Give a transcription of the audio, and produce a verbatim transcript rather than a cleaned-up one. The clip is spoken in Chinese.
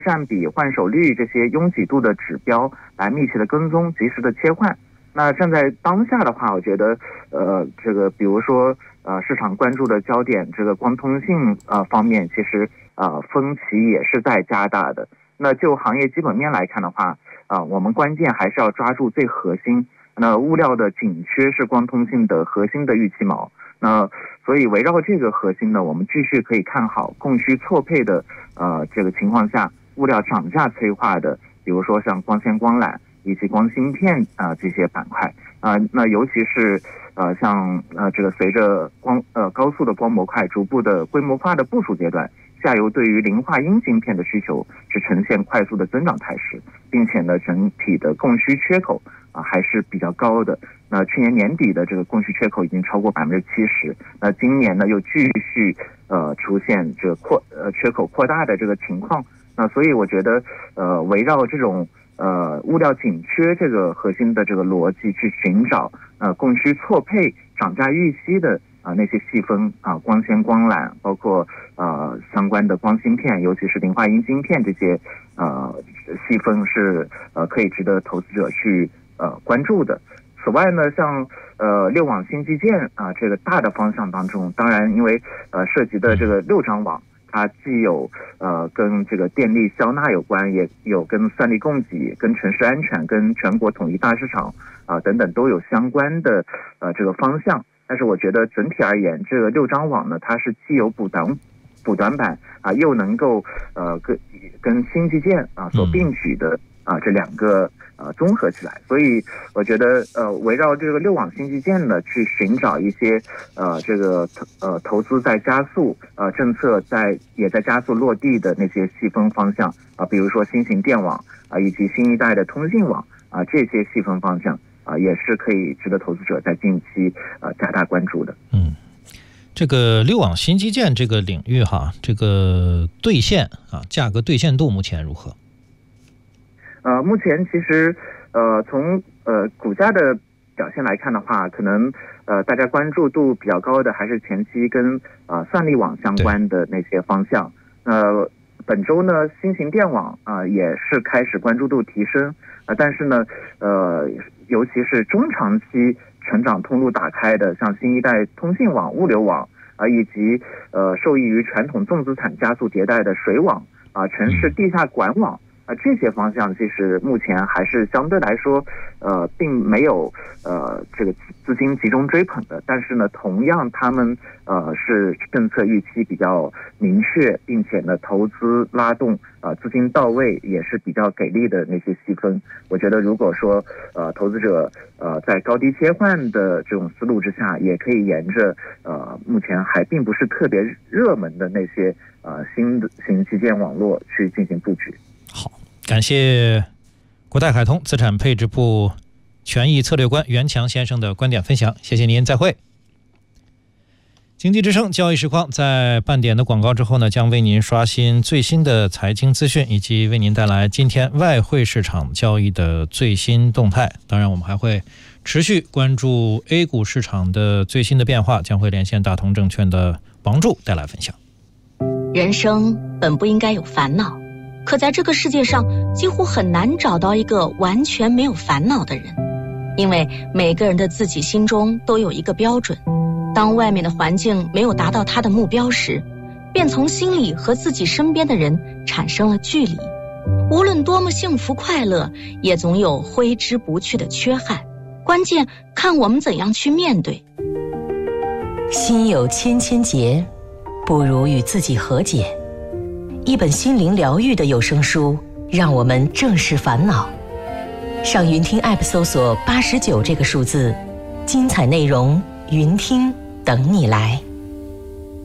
占比、换手率这些拥挤度的指标来密切的跟踪，及时的切换。那站在当下的话，我觉得呃这个比如说呃市场关注的焦点，这个光通信呃方面，其实呃分歧也是在加大的。那就行业基本面来看的话，啊、呃，我们关键还是要抓住最核心。那物料的紧缺是光通信的核心的预期锚。那所以围绕这个核心呢，我们继续可以看好供需错配的呃这个情况下，物料涨价催化的，比如说像光纤光缆以及光芯片啊、呃、这些板块啊、呃，那尤其是呃像呃这个随着光呃高速的光模块逐步的规模化的部署阶段，下游对于磷化铟芯片的需求是呈现快速的增长态势，并且呢整体的供需缺口啊还是比较高的。那去年年底的这个供需缺口已经超过百分之七十，那今年呢又继续呃出现这个扩呃缺口扩大的这个情况。那所以我觉得呃围绕这种呃物料紧缺这个核心的这个逻辑去寻找呃供需错配、涨价预期的啊、呃、那些细分啊、呃、光纤光缆，包括呃相关的光芯片，尤其是磷化铟芯片这些呃细分是呃可以值得投资者去呃关注的。此外呢，像呃六网新基建啊、呃、这个大的方向当中，当然因为呃涉及的这个六张网，它既有呃跟这个电力消纳有关，也有跟算力供给、跟城市安全、跟全国统一大市场啊、呃、等等都有相关的呃这个方向。但是我觉得整体而言，这个六张网呢，它是既有补短补短板啊、呃，又能够呃跟跟新基建啊、呃、所并举的啊、呃、这两个呃综合起来。所以我觉得呃围绕这个六网新基建呢，去寻找一些呃这个呃投资在加速，呃政策在也在加速落地的那些细分方向啊、呃，比如说新型电网啊、呃、以及新一代的通信网啊、呃、这些细分方向啊、呃、也是可以值得投资者在近期呃加大关注的。 嗯。这个六网新基建这个领域哈，这个兑现啊，价格兑现度目前如何？ 呃，目前其实呃从呃股价的表现来看的话，可能呃大家关注度比较高的还是前期跟呃算力网相关的那些方向。呃，本周呢，新型电网啊、呃、也是开始关注度提升啊、呃，但是呢，呃，尤其是中长期成长通路打开的，像新一代通信网、物流网啊、呃，以及呃受益于传统重资产加速迭代的水网啊、呃、城市地下管网。啊，这些方向其实目前还是相对来说，呃，并没有呃这个资金集中追捧的。但是呢，同样他们呃是政策预期比较明确，并且呢投资拉动啊、呃、资金到位也是比较给力的那些细分。我觉得如果说呃投资者呃在高低切换的这种思路之下，也可以沿着呃目前还并不是特别热门的那些呃新的新基建网络去进行布局。 好，感谢国泰海通资产配置部权益策略官袁强先生的观点分享，谢谢您，再会。经济之声交易时光在半点的广告之后呢，将为您刷新最新的财经资讯，以及为您带来今天外汇市场交易的最新动态。当然我们还会持续关注 A 股市场的最新的变化，将会连线大同证券的王柱带来分享。 人生本不应该有烦恼，可在这个世界上几乎很难找到一个完全没有烦恼的人，因为每个人的自己心中都有一个标准，当外面的环境没有达到他的目标时，便从心里和自己身边的人产生了距离。无论多么幸福快乐，也总有挥之不去的缺憾，关键看我们怎样去面对。 心有千千结，不如与自己和解。一本心灵疗愈的有声书，让我们正视烦恼。上云听 App 搜索八十九这个数字，精彩内容云听等你来。